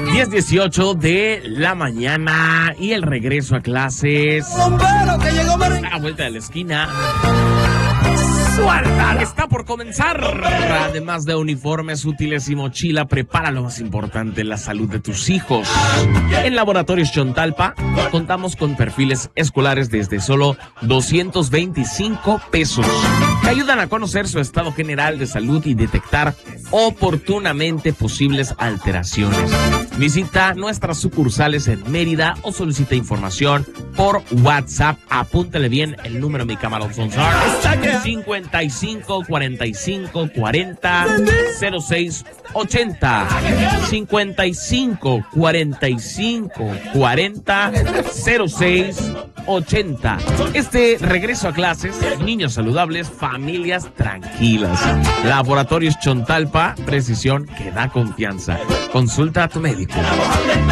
10:18 de la mañana y el regreso a clases. A vuelta de la esquina. Está por comenzar. Además de uniformes, útiles y mochila, prepara lo más importante, la salud de tus hijos. En Laboratorios Chontalpa contamos con perfiles escolares desde solo 225 pesos. Te ayudan a conocer su estado general de salud y detectar oportunamente posibles alteraciones. Visita nuestras sucursales en Mérida o solicita información por WhatsApp. Apúntale bien el número, mi camarón Sonsar. 55 45 40 06 80. 55 45 40 06 80. Este regreso a clases, niños saludables, familias tranquilas. Laboratorios Chontalpa, precisión que da confianza. Consulta a tu médico.